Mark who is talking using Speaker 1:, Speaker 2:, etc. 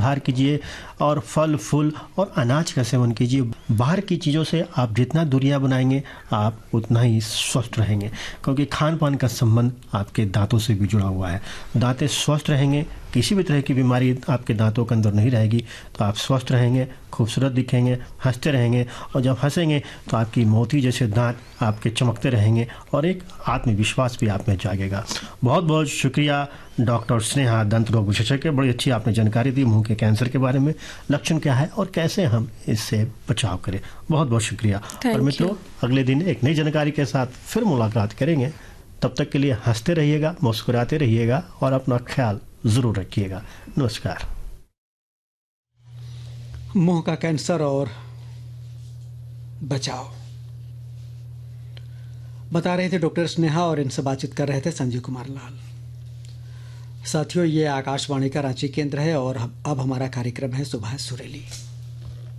Speaker 1: सुधार कीजिए और फल फूल और अनाज का सेवन कीजिए। बाहर की चीज़ों से आप जितना दूरियां बनाएंगे आप उतना ही स्वस्थ रहेंगे, क्योंकि खान पान का संबंध आपके दांतों से भी जुड़ा हुआ है। दांतें स्वस्थ रहेंगे, किसी भी तरह की बीमारी आपके दांतों के अंदर नहीं रहेगी, तो आप स्वस्थ रहेंगे, खूबसूरत दिखेंगे, हंसते रहेंगे, और जब हंसेंगे तो आपकी मोती जैसे दांत आपके चमकते रहेंगे और एक आत्मविश्वास भी आप में जागेगा। बहुत बहुत शुक्रिया डॉक्टर स्नेहा, दंत रोग विशेषज्ञ। बड़ी अच्छी आपने जानकारी दी मुंह के कैंसर के बारे में, लक्षण क्या है और कैसे हम इससे बचाव करें। बहुत बहुत शुक्रिया। और मित्रों, अगले दिन एक नई जानकारी के साथ फिर मुलाकात करेंगे। तब तक के लिए हंसते रहिएगा, मुस्कुराते रहिएगा और अपना ख्याल ज़रूर रखिएगा। नमस्कार।
Speaker 2: मुंह का कैंसर और बचाव बता रहे थे डॉक्टर स्नेहा, और इनसे बातचीत कर रहे थे संजीव कुमार लाल। साथियों, ये आकाशवाणी का रांची केंद्र है और अब हमारा कार्यक्रम है सुबह सुरीली।